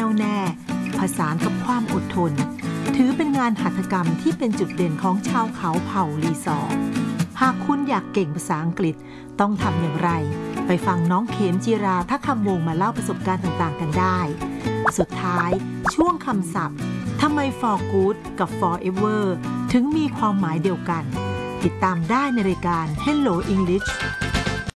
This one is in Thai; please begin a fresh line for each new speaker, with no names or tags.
วแน่ผสานกับความอดทนถือเป็นงานหัตถกรรมที่เป็นจุดเด่นของชาวเขาเผ่าลีซอร์หากคุณอยากเก่งภาษาอังกฤษต้องทำอย่างไรไปฟังน้องเขมจิราทักคำวงมาเล่าประสบการณ์ต่างๆกันได้สุดท้ายช่วงคำศัพท์ทำไม for good กับ forever ถึงมีความหมายเดียวกันติดตามได้ในรายการ Hello English